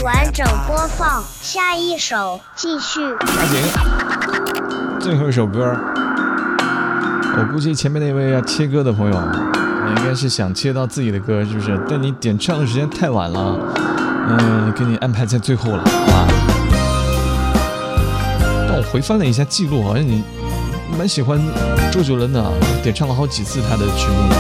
完整播放，下一首继续。 那行，最后一首歌，我估计前面那位要切歌的朋友应该是想切到自己的歌，是不是？但你点唱的时间太晚了，给你安排在最后了，好吧？但我回翻了一下记录，好像你蛮喜欢周杰伦的，点唱了好几次他的曲目。